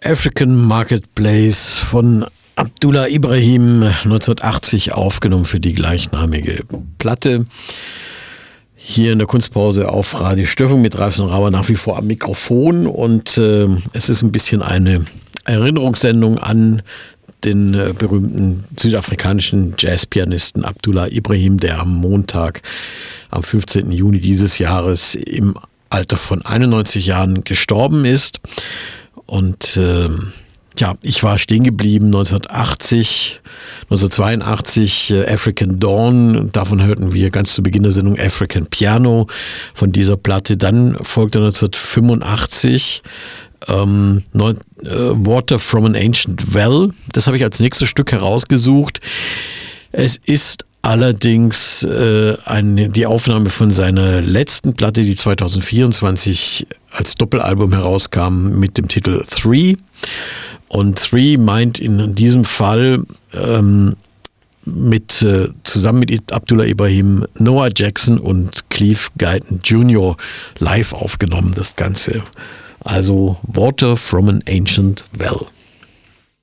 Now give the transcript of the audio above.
African Marketplace von Abdullah Ibrahim, 1980 aufgenommen für die gleichnamige Platte. Hier in der Kunstpause auf Radio Störfunk mit Ralf Rauer nach wie vor am Mikrofon, und es ist ein bisschen eine Erinnerungssendung an den berühmten südafrikanischen Jazzpianisten Abdullah Ibrahim, der am Montag, am 15. Juni dieses Jahres im Alter von 91 Jahren gestorben ist. Und ich war stehen geblieben 1982 African Dawn, davon hörten wir ganz zu Beginn der Sendung African Piano von dieser Platte. Dann folgte 1985 Water from an Ancient Well. Das habe ich als nächstes Stück herausgesucht. Es ist allerdings die Aufnahme von seiner letzten Platte, die 2024 als Doppelalbum herauskam mit dem Titel Three. Und Three meint in diesem Fall zusammen mit Abdullah Ibrahim, Noah Jackson und Cleve Guyton Jr. live aufgenommen, das Ganze. Also Water from an Ancient Well.